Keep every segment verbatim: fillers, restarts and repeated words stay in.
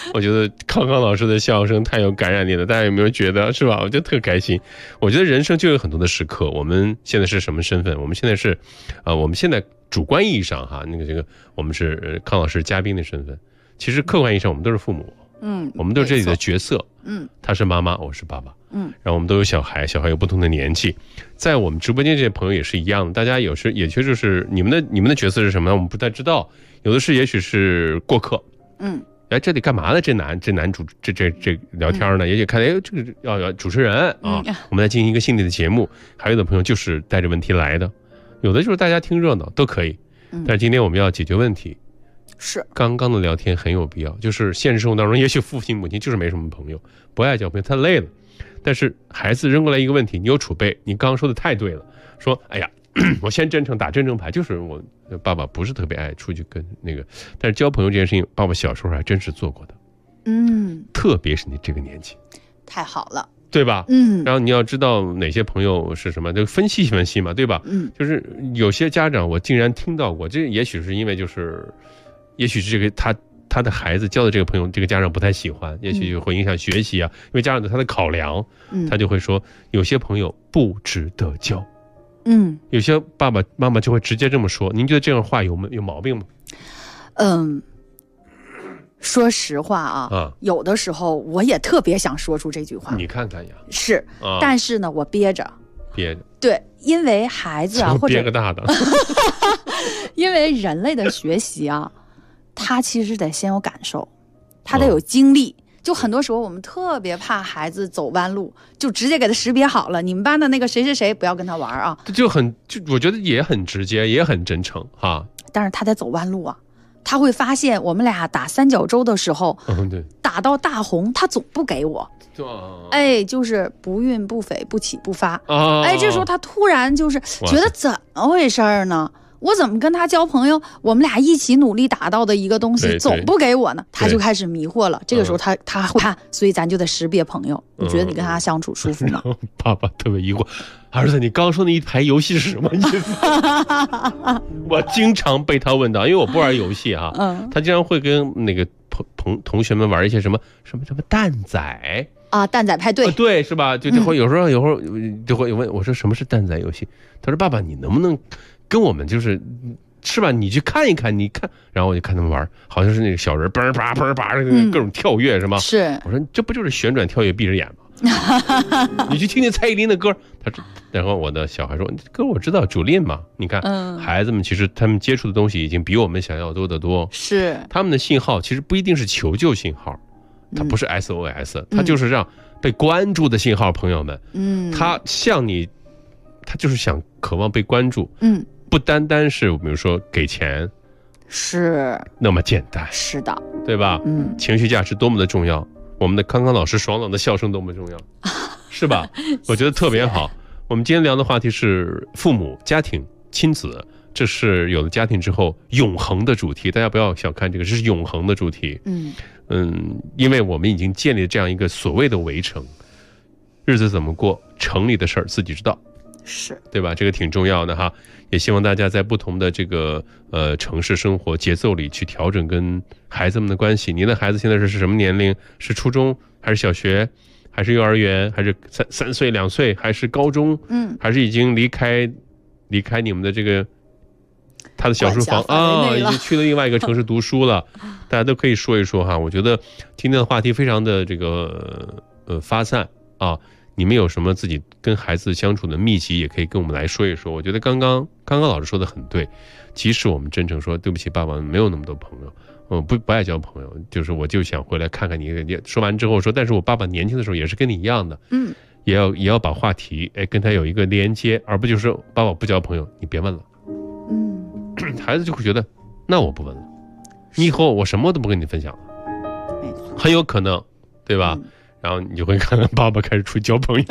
我觉得康康老师的笑声太有感染力了，大家有没有觉得是吧？我觉得特开心。我觉得人生就有很多的时刻，我们现在是什么身份？我们现在是，呃，我们现在主观意义上哈，那个这个我们是康老师嘉宾的身份，其实客观意义上我们都是父母。嗯，我们都是这里的角色。嗯，他是妈妈，我是爸爸。嗯，然后我们都有小孩，小孩有不同的年纪。在我们直播间这些朋友也是一样的，大家有时也确实是你们的你们的角色是什么呢？我们不太知道，有的是也许是过客。嗯，哎，这里干嘛呢？这男这男主这这这聊天呢？嗯、也许看哎，这个要要主持人啊，嗯、我们来进行一个新的节目。还有的朋友就是带着问题来的，有的就是大家听热闹都可以。嗯、但是今天我们要解决问题。是刚刚的聊天很有必要，就是现实生活当中，也许父亲母亲就是没什么朋友，不爱交朋友，他累了。但是孩子扔过来一个问题，你有储备，你刚刚说的太对了，说哎呀，我先真诚打真诚牌，就是我爸爸不是特别爱出去跟那个，但是交朋友这件事情，爸爸小时候还真是做过的。嗯，特别是你这个年纪， 太好了。 对吧？嗯，然后你要知道哪些朋友是什么，就分析分析嘛，对吧？嗯，就是有些家长我竟然听到过，这也许是因为就是。也许是这个他他的孩子交的这个朋友，这个家长不太喜欢，也许会影响学习啊。因为家长对他的考量，他就会说有些朋友不值得交。嗯，有些爸爸妈妈就会直接这么说。您觉得这样话有有毛病吗？ 嗯，说实话啊，啊有的时候我也特别想说出这句话。 你看看呀， 是，啊、但是呢，我憋着。 憋着。 对，因为孩子啊，或者憋个大的。 因为人类的学习啊。他其实得先有感受，他得有经历。哦、就很多时候我们特别怕孩子走弯路，就直接给他识别好了。你们班的那个谁谁谁，不要跟他玩啊！ 就很就我觉得也很直接，也很真诚哈。 但是他得走弯路啊，他会发现我们俩打三角洲的时候，嗯、对，打到大红，他总不给我。哦、哎，就是不孕不肥，不起不发。哦、哎，这时候他突然就是觉得怎么回事呢？我怎么跟他交朋友？我们俩一起努力达到的一个东西，总不给我呢？他就开始迷惑了。这个时候他他会看，所以咱就得识别朋友。你觉得你跟他相处舒服吗？ 嗯、爸爸特别疑惑，儿子，你刚说那一排游戏是什么意思？我经常被他问到，因为我不玩游戏啊。嗯，他经常会跟那个朋朋同学们玩一些什么什么什么蛋仔。 啊，蛋仔派对、 啊，对，是吧？就就会有时候有时候就会问我说什么是蛋仔游戏？他说爸爸，你能不能跟我们就是是吧？你去看一看，你看，然后我就看他们玩，好像是那个小人嘣叭嘣叭各种跳跃，是吗？ 是。 我说这不就是旋转跳跃闭着眼吗？你去听听蔡依林的歌，他说，然后我的小孩说，歌我知道，主恋嘛。你看，嗯、孩子们其实他们接触的东西已经比我们想要多得多。 是。 他们的信号其实不一定是求救信号。它不是 S O S，、嗯、它就是让被关注的信号，朋友们。嗯，他向你，他就是想渴望被关注。嗯，不单单是比如说给钱， 是那么简单。 是的， 对吧？嗯，情绪价值多么的重要，我们的康康老师爽朗的笑声多么重要，是吧？我觉得特别好。我们今天聊的话题是父母、家庭、亲子。这是有了家庭之后永恒的主题，大家不要小看这个，这是永恒的主题。嗯嗯，因为我们已经建立了这样一个所谓的围城，日子怎么过，城里的事儿自己知道， 是对吧？这个挺重要的哈。也希望大家在不同的这个呃城市生活节奏里去调整跟孩子们的关系。您的孩子现在是什么年龄？是初中还是小学？还是幼儿园？还是三三岁两岁？还是高中？嗯，还是已经离开离开你们的这个？他的小书房啊，已经去了另外一个城市读书了，大家都可以说一说哈。我觉得今天的话题非常的这个呃发散啊，你们有什么自己跟孩子相处的秘籍，也可以跟我们来说一说。我觉得刚刚刚刚老师说的很对，即使我们真诚说对不起，爸爸没有那么多朋友，我不不爱交朋友，就是我就想回来看看你。说完之后说，但是我爸爸年轻的时候也是跟你一样的，嗯，也要也要把话题哎跟他有一个连接，而不就是说爸爸不交朋友，你别问了。孩子就会觉得，那我不问了，你以后我什么都不跟你分享了，很有可能，对吧？嗯、然后你就会看到爸爸开始出去交朋友。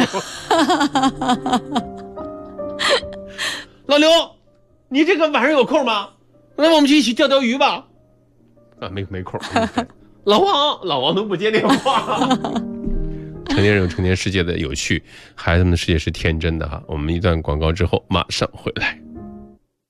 老刘，你这个晚上有空吗？那我们去一起钓钓鱼吧。啊，没没空。老王，老王都不接电话。成年人有成年世界的有趣，孩子们的世界是天真的哈。我们一段广告之后马上回来。